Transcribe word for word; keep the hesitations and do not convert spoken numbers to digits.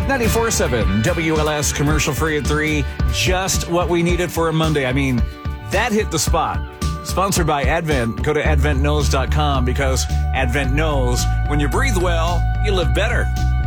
ninety-four point seven W L S, commercial free at three. Just what we needed for a Monday. I mean, that hit the spot. Sponsored by Advent. Go to advent knows dot com because Advent knows when you breathe well, you live better.